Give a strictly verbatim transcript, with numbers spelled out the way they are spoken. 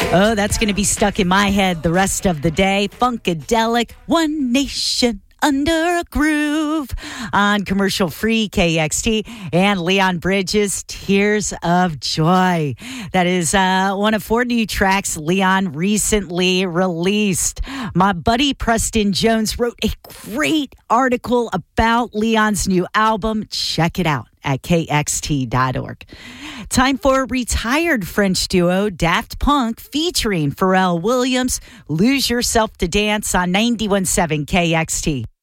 Oh, that's going to be stuck in my head the rest of the day. Funkadelic, One Nation Under a Groove on commercial-free K X T, and Leon Bridges, Tears of Joy. That is uh, one of four new tracks Leon recently released. My buddy Preston Jones wrote a great article about Leon's new album. Check it out at K X T dot org. Time for retired French duo Daft Punk featuring Pharrell Williams. Lose Yourself to Dance on ninety-one point seven K X T.